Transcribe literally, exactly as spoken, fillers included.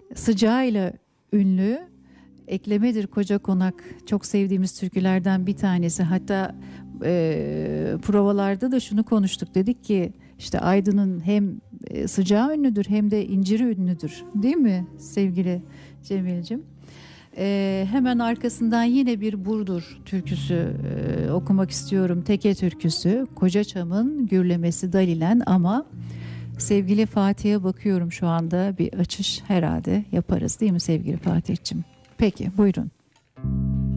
sıcağıyla ünlü. Eklemedir Koca Konak çok sevdiğimiz türkülerden bir tanesi. Hatta e, provalarda da şunu konuştuk. Dedik ki işte Aydın'ın hem e, sıcağı ünlüdür hem de inciri ünlüdür. Değil mi sevgili Cemil'cim? E, hemen arkasından yine bir Burdur türküsü e, okumak istiyorum. Teke türküsü. Kocaçam'ın gürlemesi Dalilen ama sevgili Fatih'e bakıyorum şu anda, bir açış herhalde yaparız değil mi sevgili Fatih'cim? Peki buyurun.